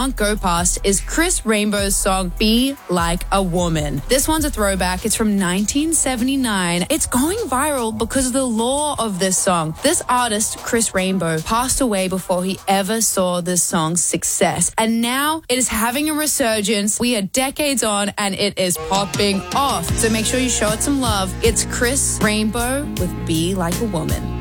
can't go past is Chris Rainbow's song Be Like a Woman. This one's a throwback. It's from 1979. It's going viral because of the lore of this song. This artist, Chris Rainbow, passed away before he ever saw this song's success. And now it is having a resurgence. We are decades on and it is popping off. So make sure you show it some love. It's Chris Rainbow with Be Like a Woman.